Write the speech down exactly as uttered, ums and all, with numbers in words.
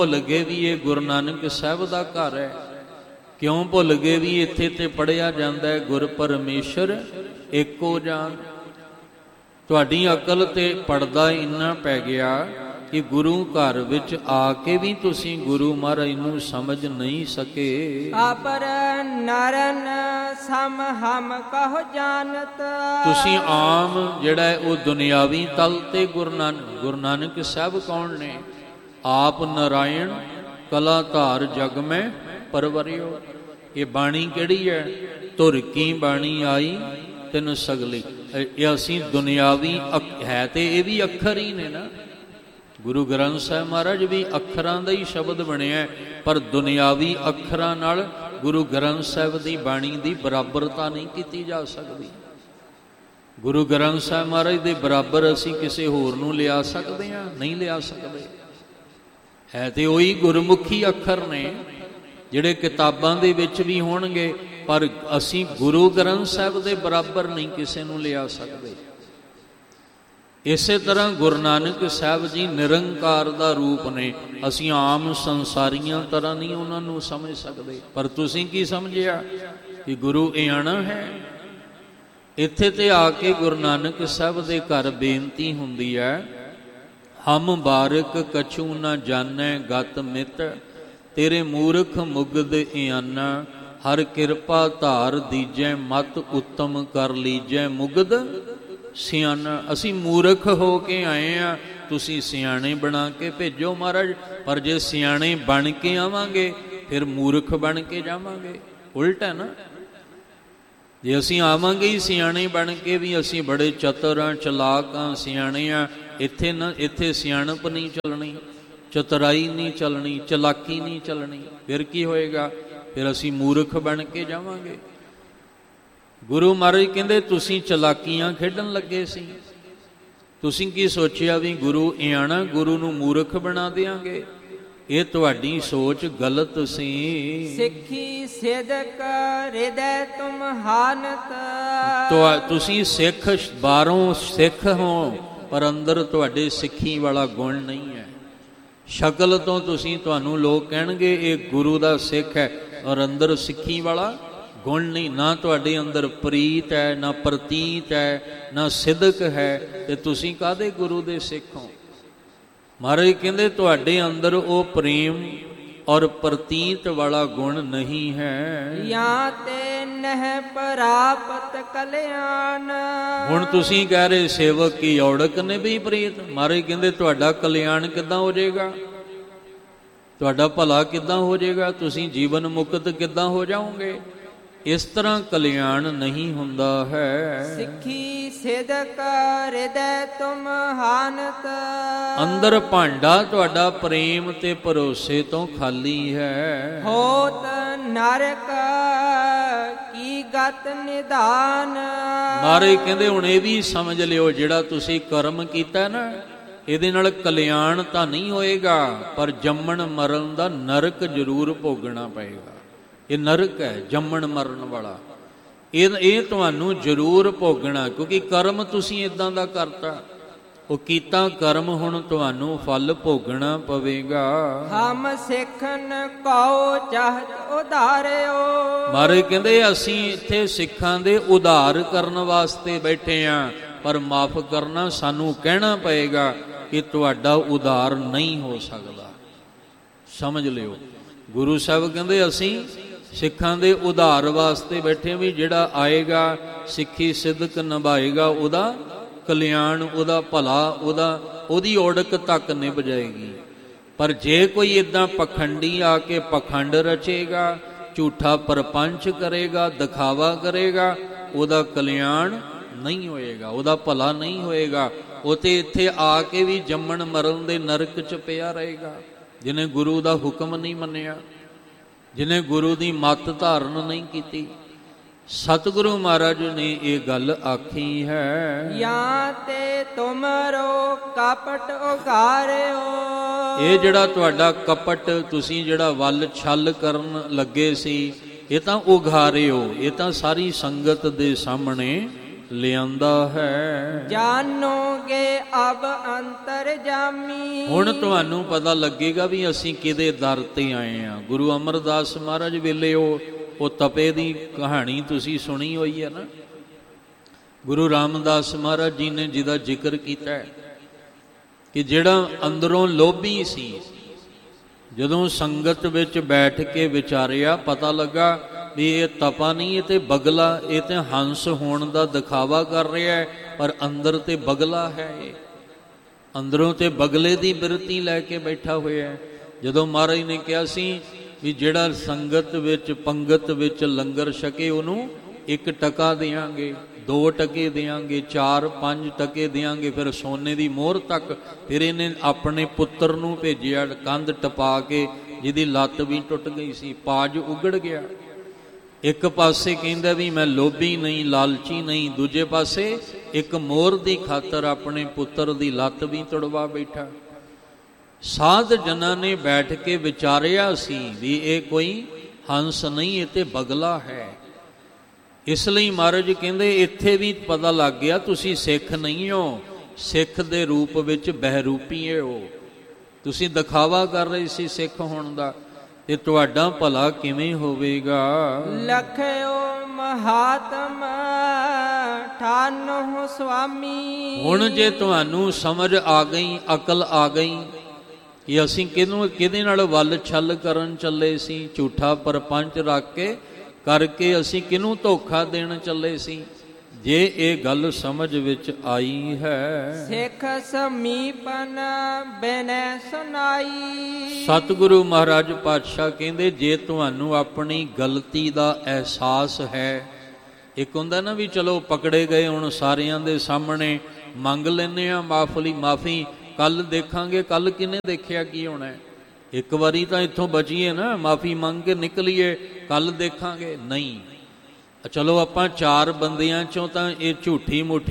ਭੁੱਲ ਗਏ ਵੀ ਇਹ ਗੁਰੂ ਨਾਨਕ ਸਾਹਿਬ ਦਾ ਘਰ ਹੈ? ਕਿਉਂ ਭੁੱਲ ਗਏ ਵੀ ਇੱਥੇ ਤੇ ਪੜ੍ਹਿਆ ਜਾਂਦਾ ਹੈ ਗੁਰ ਪਰਮੇਸ਼ਰ ਏਕੋ ਜਾਨ? ਤੁਹਾਡੀ ਅਕਲ ਤੇ ਪੜਦਾ ਇੰਨਾ ਪੈ ਗਿਆ ਕਿ ਗੁਰੂ ਘਰ ਵਿੱਚ ਆ ਕੇ ਵੀ ਤੁਸੀਂ ਗੁਰੂ ਮਹਾਰਾਜ ਨੂੰ ਸਮਝ ਨਹੀਂ ਸਕੇ। ਆਪਰ ਨਰਨ ਸਮ ਹਮ ਕਹੋ ਜਾਣਤ। ਤੁਸੀਂ ਆਮ ਜਿਹੜਾ ਹੈ ਉਹ ਦੁਨਿਆਵੀ ਤਲ ਤੇ ਗੁਰੂ ਨਾਨਕ ਗੁਰੂ ਨਾਨਕ ਸਾਹਿਬ ਕੌਣ ਨੇ? ਆਪ ਨਾਰਾਇਣ ਕਲਾ ਧਾਰ ਜਗ ਮੈਂ ਪਰਵਰਿਓ। ਇਹ ਬਾਣੀ ਕਿਹੜੀ ਹੈ? ਧੁਰ ਕੀ ਬਾਣੀ ਆਈ ਤੈਨੂੰ ਸਗਲੀ। ਇਹ ਅਸੀਂ ਦੁਨਿਆਵੀ ਹੈ ਤੇ ਇਹ ਵੀ ਅੱਖਰ ਹੀ ਨੇ ਨਾ। ਗੁਰੂ ਗ੍ਰੰਥ ਸਾਹਿਬ ਮਹਾਰਾਜ ਵੀ ਅੱਖਰਾਂ ਦਾ ਹੀ ਸ਼ਬਦ ਬਣਿਆ, ਪਰ ਦੁਨਿਆਵੀ ਅੱਖਰਾਂ ਨਾਲ ਗੁਰੂ ਗ੍ਰੰਥ ਸਾਹਿਬ ਦੀ ਬਾਣੀ ਦੀ ਬਰਾਬਰਤਾ ਨਹੀਂ ਕੀਤੀ ਜਾ ਸਕਦੀ। ਗੁਰੂ ਗ੍ਰੰਥ ਸਾਹਿਬ ਮਹਾਰਾਜ ਦੇ ਬਰਾਬਰ ਅਸੀਂ ਕਿਸੇ ਹੋਰ ਨੂੰ ਲਿਆ ਸਕਦੇ ਹਾਂ? ਨਹੀਂ ਲਿਆ ਸਕਦੇ। ਹੈ ਤੇ ਉਹੀ ਗੁਰਮੁਖੀ ਅੱਖਰ ਨੇ ਜਿਹੜੇ ਕਿਤਾਬਾਂ ਦੇ ਵਿੱਚ ਵੀ ਹੋਣਗੇ, ਪਰ ਅਸੀਂ ਗੁਰੂ ਗ੍ਰੰਥ ਸਾਹਿਬ ਦੇ ਬਰਾਬਰ ਨਹੀਂ ਕਿਸੇ ਨੂੰ ਲਿਆ ਸਕਦੇ। ਇਸੇ ਤਰ੍ਹਾਂ ਗੁਰੂ ਨਾਨਕ ਸਾਹਿਬ ਜੀ ਨਿਰੰਕਾਰ ਦਾ ਰੂਪ ਨੇ। ਅਸੀਂ ਆਮ ਸੰਸਾਰੀਆਂ ਤਰ੍ਹਾਂ ਨਹੀਂ ਉਹਨਾਂ ਨੂੰ ਸਮਝ ਸਕਦੇ। ਪਰ ਤੁਸੀਂ ਕੀ ਸਮਝਿਆ ਕਿ ਗੁਰੂ ਇਆਣਾ ਹੈ? ਇੱਥੇ ਤੇ ਆ ਕੇ ਗੁਰੂ ਨਾਨਕ ਸਾਹਿਬ ਦੇ ਘਰ ਬੇਨਤੀ ਹੁੰਦੀ ਹੈ, ਹਮ ਬਾਰਕ ਕਛੂ ਨਾ ਜਾਣੈ ਗਤ ਮਿਤ, ਤੇਰੇ ਮੂਰਖ ਮੁਗਧ ਇਆਨਾ, ਹਰ ਕਿਰਪਾ ਧਾਰ ਦੀਜੈ, ਮਤ ਉੱਤਮ ਕਰ ਲੀਜੈ ਮੁਗਧ ਸਿਆਣਾ। ਅਸੀਂ ਮੂਰਖ ਹੋ ਕੇ ਆਏ ਆ, ਤੁਸੀਂ ਸਿਆਣੇ ਬਣਾ ਕੇ ਭੇਜੋ ਮਹਾਰਾਜ। ਪਰ ਜੇ ਸਿਆਣੇ ਬਣ ਕੇ ਆਵਾਂਗੇ ਫਿਰ ਮੂਰਖ ਬਣ ਕੇ ਜਾਵਾਂਗੇ। ਉਲਟ ਹੈ ਨਾ। ਜੇ ਅਸੀਂ ਆਵਾਂਗੇ ਹੀ ਸਿਆਣੇ ਬਣ ਕੇ ਵੀ ਅਸੀਂ ਬੜੇ ਚਤੁਰ ਹਾਂ, ਚਲਾਕ ਹਾਂ, ਸਿਆਣੇ ਹਾਂ, ਇੱਥੇ ਨਾ ਇੱਥੇ ਸਿਆਣਪ ਨਹੀਂ ਚੱਲਣੀ, ਚਤੁਰਾਈ ਨਹੀਂ ਚੱਲਣੀ, ਚਲਾਕੀ ਨਹੀਂ ਚੱਲਣੀ, ਫਿਰ ਕੀ ਹੋਏਗਾ? ਫਿਰ ਅਸੀਂ ਮੂਰਖ ਬਣ ਕੇ ਜਾਵਾਂਗੇ। ਗੁਰੂ ਮਹਾਰਾਜ ਕਹਿੰਦੇ ਤੁਸੀਂ ਚਲਾਕੀਆਂ ਖੇਡਣ ਲੱਗੇ ਸੀ। ਤੁਸੀਂ ਕੀ ਸੋਚਿਆ ਵੀ ਗੁਰੂ ਇਆਣਾ, ਗੁਰੂ ਨੂੰ ਮੂਰਖ ਬਣਾ ਦਿਆਂਗੇ? ਇਹ ਤੁਹਾਡੀ ਸੋਚ ਗਲਤ ਸੀ। ਸਿੱਖੀ ਸਿਦਕ ਹਿਰਦੈ ਤੁਮ ਹਾਨਤ। ਤੁਸੀਂ ਸਿੱਖ ਬਾਹਰੋਂ ਸਿੱਖ ਹੋ, ਪਰ ਅੰਦਰ ਤੁਹਾਡੇ ਸਿੱਖੀ ਵਾਲਾ ਗੁਣ ਨਹੀਂ ਹੈ। ਸ਼ਕਲ ਤੋਂ ਤੁਸੀਂ ਤੁਹਾਨੂੰ ਲੋਕ ਕਹਿਣਗੇ ਇਹ ਗੁਰੂ ਦਾ ਸਿੱਖ ਹੈ, ਔਰ ਅੰਦਰ ਸਿੱਖੀ ਵਾਲਾ ਗੁਣ ਨਹੀਂ। ਨਾ ਤੁਹਾਡੇ ਅੰਦਰ ਪ੍ਰੀਤ ਹੈ, ਨਾ ਪ੍ਰਤੀਤ ਹੈ, ਨਾ ਸਿਦਕ ਹੈ, ਤੇ ਤੁਸੀਂ ਕਾਹਦੇ ਗੁਰੂ ਦੇ ਸਿੱਖ ਹੋ? ਮਹਾਰਾਜ ਕਹਿੰਦੇ ਤੁਹਾਡੇ ਅੰਦਰ ਉਹ ਪ੍ਰੇਮ ਔਰ ਪ੍ਰਤੀਤ ਵਾਲਾ ਗੁਣ ਨਹੀਂ ਹੈ। ਜਾਂ ਤੇ ਨਹਿ ਪ੍ਰਾਪਤ ਕਲਿਆਣ। ਹੁਣ ਤੁਸੀਂ ਕਹਿ ਰਹੇ ਸੇਵਕ ਕੀ ਔੜਕ ਨੇ ਵੀ ਪ੍ਰੀਤ। ਮਹਾਰਾਜ ਕਹਿੰਦੇ ਤੁਹਾਡਾ ਕਲਿਆਣ ਕਿੱਦਾਂ ਹੋ ਜਾਏਗਾ? ਤੁਹਾਡਾ ਭਲਾ ਕਿੱਦਾਂ ਹੋ ਜਾਏਗਾ? ਤੁਸੀਂ ਜੀਵਨ ਮੁਕਤ ਕਿੱਦਾਂ ਹੋ ਜਾਓਗੇ? ਇਸ ਤਰ੍ਹਾਂ ਕਲਿਆਣ ਨਹੀਂ ਹੁੰਦਾ ਹੈ। ਸਿੱਖੀ ਸਿਦਕ ਹਿਰਦੈ ਤੁਮ ਹਾਨਤ। ਅੰਦਰ ਭਾਂਡਾ ਤੁਹਾਡਾ ਪ੍ਰੇਮ ਤੇ ਭਰੋਸੇ ਤੋਂ ਖਾਲੀ ਹੈ। ਹੋਤ ਨਰਕ ਕੀ ਗਤ ਨਿਧਾਨ। ਮਹਾਰਾਜ ਕਹਿੰਦੇ ਹੁਣ ਇਹ ਵੀ ਸਮਝ ਲਿਓ, ਜਿਹੜਾ ਤੁਸੀਂ ਕਰਮ ਕੀਤਾ ਨਾ, ਇਹਦੇ ਨਾਲ ਕਲਿਆਣ ਤਾਂ ਨਹੀਂ ਹੋਏਗਾ, ਪਰ ਜੰਮਣ ਮਰਨ ਦਾ ਨਰਕ ਜ਼ਰੂਰ ਭੋਗਣਾ ਪਏਗਾ। ਇਹ ਨਰਕ ਹੈ, ਜੰਮਣ ਮਰਨ ਵਾਲਾ। ਇਹ ਇਹ ਤੁਹਾਨੂੰ ਜ਼ਰੂਰ ਭੋਗਣਾ, ਕਿਉਂਕਿ ਕਰਮ ਤੁਸੀਂ ਇਦਾਂ ਦਾ ਕਰਤਾ। ਉਹ ਕੀਤਾ ਕਰਮ ਹੁਣ ਤੁਹਾਨੂੰ ਫਲ ਭੋਗਣਾ ਪਵੇਗਾ। ਹਮ ਸਿੱਖਨ ਕਉ ਚਾਹਤ ਉਧਾਰਿਓ। ਮਹਾਰਾਜ ਕਹਿੰਦੇ ਅਸੀਂ ਇੱਥੇ ਸਿੱਖਾਂ ਦੇ ਉਧਾਰ ਕਰਨ ਵਾਸਤੇ ਬੈਠੇ ਹਾਂ, ਪਰ ਮਾਫ ਕਰਨਾ ਸਾਨੂੰ ਕਹਿਣਾ ਪਏਗਾ ਕਿ ਤੁਹਾਡਾ ਉਧਾਰ ਨਹੀਂ ਹੋ ਸਕਦਾ। ਸਮਝ ਲਿਓ, ਗੁਰੂ ਸਾਹਿਬ ਕਹਿੰਦੇ ਅਸੀਂ ਸਿੱਖਾਂ ਦੇ ਉਧਾਰ ਵਾਸਤੇ ਬੈਠੇ, ਵੀ ਜਿਹੜਾ ਆਏਗਾ ਸਿੱਖੀ ਸਿਦਕ ਨਿਭਾਏਗਾ, ਉਹਦਾ ਕਲਿਆਣ, ਉਹਦਾ ਭਲਾ, ਉਹਦਾ ਉਹਦੀ ਔੜਕ ਤੱਕ ਨਿਭ ਜਾਏਗੀ। ਪਰ ਜੇ ਕੋਈ ਇੱਦਾਂ ਪਖੰਡੀ ਆ ਕੇ ਪਖੰਡ ਰਚੇਗਾ, ਝੂਠਾ ਪਰਪੰਚ ਕਰੇਗਾ, ਦਿਖਾਵਾ ਕਰੇਗਾ, ਉਹਦਾ ਕਲਿਆਣ ਨਹੀਂ ਹੋਏਗਾ, ਉਹਦਾ ਭਲਾ ਨਹੀਂ ਹੋਏਗਾ। ਉਹ ਤੇ ਇੱਥੇ ਆ ਕੇ ਵੀ ਜੰਮਣ ਮਰਨ ਦੇ ਨਰਕ 'ਚ ਪਿਆ ਰਹੇਗਾ। ਜਿਹਨੇ ਗੁਰੂ ਦਾ ਹੁਕਮ ਨਹੀਂ ਮੰਨਿਆ, ਜਿਹਨੇ ਗੁਰੂ ਦੀ ਮੱਤ ਧਾਰਨ ਨਹੀਂ ਕੀਤੀ। ਸਤਿਗੁਰੂ ਮਹਾਰਾਜ ਨੇ ਇਹ ਗੱਲ ਆਖੀ ਹੈ, ਜਾਂ ਤੇ ਤੁਮਰੋ ਕਪਟ ਉਗਾਰਿਓ। ਇਹ ਜਿਹੜਾ ਤੁਹਾਡਾ ਕਪਟ, ਤੁਸੀਂ ਜਿਹੜਾ ਵੱਲ ਛਲ ਕਰਨ ਲੱਗੇ ਸੀ, ਇਹ ਤਾਂ ਉਘਾਰਿਓ, ਇਹ ਤਾਂ ਸਾਰੀ ਸੰਗਤ ਦੇ ਸਾਹਮਣੇ ਲਿਆਂਦਾ ਹੈ। ਜਾਣੋਗੇ ਅਬ ਅੰਤਰ ਜਾਮੀ। ਹੁਣ ਤੁਹਾਨੂੰ ਪਤਾ ਲੱਗੇਗਾ ਵੀ ਅਸੀਂ ਕਿਹਦੇ ਦਰ ਤੇ ਆਏ ਆ। ਗੁਰੂ ਅਮਰਦਾਸ ਮਹਾਰਾਜ ਵੇਲੇ ਉਹ ਉਹ ਤਪੇ ਦੀ ਕਹਾਣੀ ਤੁਸੀਂ ਸੁਣੀ ਹੋਈ ਹੈ ਨਾ। ਗੁਰੂ ਰਾਮਦਾਸ ਮਹਾਰਾਜ ਜੀ ਨੇ ਜਿਹਦਾ ਜ਼ਿਕਰ ਕੀਤਾ ਹੈ ਕਿ ਜਿਹੜਾ ਅੰਦਰੋਂ ਲੋਭੀ ਸੀ, ਜਦੋਂ ਸੰਗਤ ਵਿੱਚ ਬੈਠ ਕੇ ਵਿਚਾਰਿਆ, ਪਤਾ ਲੱਗਾ ਵੀ ਇਹ ਤਪਾ ਨਹੀਂ, ਇਹ ਤੇ ਬਗਲਾ, ਇਹ ਤੇ ਹੰਸ ਹੋਣ ਦਾ ਦਿਖਾਵਾ ਕਰ ਰਿਹਾ ਹੈ, ਪਰ ਅੰਦਰ ਤੇ ਬਗਲਾ ਹੈ। ਇਹ ਅੰਦਰੋਂ ਤੇ ਬਗਲੇ ਦੀ ਬਿਰਤੀ ਲੈ ਕੇ ਬੈਠਾ ਹੋਇਆ ਹੈ। ਜਦੋਂ ਮਹਾਰਾਜ ਨੇ ਕਿਹਾ ਸੀ ਵੀ ਜਿਹੜਾ ਸੰਗਤ ਵਿੱਚ ਪੰਗਤ ਵਿੱਚ ਲੰਗਰ ਛਕੇ ਉਹਨੂੰ ਇੱਕ ਟਕਾ ਦਿਆਂਗੇ, ਦੋ ਟਕੇ ਦਿਆਂਗੇ, ਚਾਰ ਪੰਜ ਟਕੇ ਦਿਆਂਗੇ, ਫਿਰ ਸੋਨੇ ਦੀ ਮੋਹਰ ਤੱਕ। ਫਿਰ ਇਹਨੇ ਆਪਣੇ ਪੁੱਤਰ ਨੂੰ ਭੇਜਿਆ ਕੰਧ ਟਪਾ ਕੇ, ਜਿਹਦੀ ਲੱਤ ਵੀ ਟੁੱਟ ਗਈ ਸੀ, ਪਾਜ ਉਗੜ ਗਿਆ। ਇੱਕ ਪਾਸੇ ਕਹਿੰਦਾ ਵੀ ਮੈਂ ਲੋਭੀ ਨਹੀਂ, ਲਾਲਚੀ ਨਹੀਂ, ਦੂਜੇ ਪਾਸੇ ਇੱਕ ਮੋਹਰ ਦੀ ਖਾਤਰ ਆਪਣੇ ਪੁੱਤਰ ਦੀ ਲੱਤ ਵੀ ਤੁੜਵਾ ਬੈਠਾ। ਸਾਧ ਜਨਾਂ ਨੇ ਬੈਠ ਕੇ ਵਿਚਾਰਿਆ ਸੀ ਵੀ ਇਹ ਕੋਈ ਹੰਸ ਨਹੀਂ, ਇਹ ਤੇ ਬਗਲਾ ਹੈ। ਇਸ ਲਈ ਮਹਾਰਾਜ ਕਹਿੰਦੇ ਇੱਥੇ ਵੀ ਪਤਾ ਲੱਗ ਗਿਆ ਤੁਸੀਂ ਸਿੱਖ ਨਹੀਂ ਹੋ, ਸਿੱਖ ਦੇ ਰੂਪ ਵਿੱਚ ਬਹਿਰੂਪੀਏ ਹੋ। ਤੁਸੀਂ ਦਿਖਾਵਾ ਕਰ ਰਹੇ ਸੀ ਸਿੱਖ ਹੋਣ ਦਾ, ਤੇ ਤੁਹਾਡਾ ਭਲਾ ਕਿਵੇਂ ਹੋਵੇਗਾ। ਲਖਿਓ ਮਹਾਤਮਾ ਠਾਨੋ ਸੁਆਮੀ। ਹੁਣ ਜੇ ਤੁਹਾਨੂੰ ਸਮਝ ਆ ਗਈ, ਅਕਲ ਆ ਗਈ ਕਿ ਅਸੀਂ ਕਿਹਨੂੰ ਕਿਹਦੇ ਨਾਲ ਵੱਲ ਛਲ ਕਰਨ ਚੱਲੇ ਸੀ, ਝੂਠਾ ਪਰਪੰਚ ਰੱਖ ਕੇ ਕਰਕੇ ਅਸੀਂ ਕਿਹਨੂੰ ਧੋਖਾ ਦੇਣ ਚੱਲੇ ਸੀ, ਜੇ ਇਹ ਗੱਲ ਸਮਝ ਵਿੱਚ ਆਈ ਹੈ। ਸਿੱਖ ਸਮੀਪਨ ਬਿਨੈ ਸੁਨਾਈ। ਸਤਿਗੁਰੂ ਮਹਾਰਾਜ ਪਾਤਸ਼ਾਹ ਕਹਿੰਦੇ ਜੇ ਤੁਹਾਨੂੰ ਆਪਣੀ ਗਲਤੀ ਦਾ ਅਹਿਸਾਸ ਹੈ, ਇੱਕ ਹੁੰਦਾ ਨਾ ਵੀ ਚਲੋ ਪਕੜੇ ਗਏ, ਹੁਣ ਸਾਰਿਆਂ ਦੇ ਸਾਹਮਣੇ ਮੰਗ ਲੈਂਦੇ ਆ ਮਾਫੀ ਮਾਫੀ ਕੱਲ ਦੇਖਾਂਗੇ, ਕੱਲ ਕਿਹਨੇ ਦੇਖਿਆ ਕੀ ਹੋਣਾ ਹੈ। ਇੱਕ ਵਾਰੀ ਤਾਂ ਇੱਥੋਂ ਬਚੀਏ ਨਾ, ਮਾਫੀ ਮੰਗ ਕੇ ਨਿਕਲੀਏ, ਕੱਲ ਦੇਖਾਂਗੇ। ਨਹੀਂ, ਚਲੋ ਆਪਾਂ ਚਾਰ ਬੰਦਿਆਂ ਚੋਂ ਤਾਂ ਇਹ ਝੂਠੀ ਮੁੱਠੀ